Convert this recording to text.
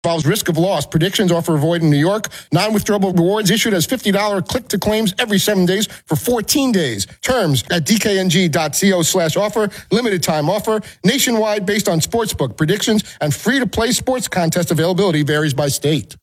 Involves risk of loss. Predictions offer void in New York. Non-withdrawable rewards issued as $50 click-to-claims every 7 days for 14 days. Terms at dkng.co/offer. Limited time offer. Nationwide based on sportsbook predictions and free-to-play sports contest availability varies by state.